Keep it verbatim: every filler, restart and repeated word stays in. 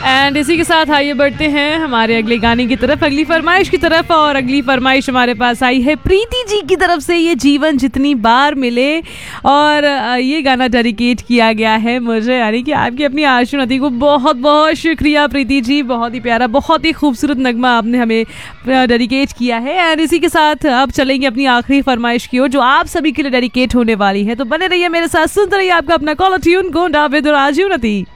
And इसी के साथ आइए बढ़ते हैं हमारे अगले गाने की तरफ, अगली फरमाइश की तरफ। और अगली फरमाइश हमारे पास आई है प्रीति जी की तरफ से, ये जीवन जितनी बार मिले। और ये गाना डेडिकेट किया गया है मुझे, यानी कि आपकी अपनी आशु नदी को। बहुत बहुत शुक्रिया प्रीति जी, बहुत ही प्यारा, बहुत ही खूबसूरत नगमा आपने हमें डेडिकेट किया है। एंड इसी के साथ अब चलेंगे अपनी आखिरी फरमाइश की ओर, जो आप सभी के लिए डेडिकेट होने वाली है। तो बने रहिए मेरे साथ, सुनते रहिए आपका अपना caller tune Gonda with Raju नदी।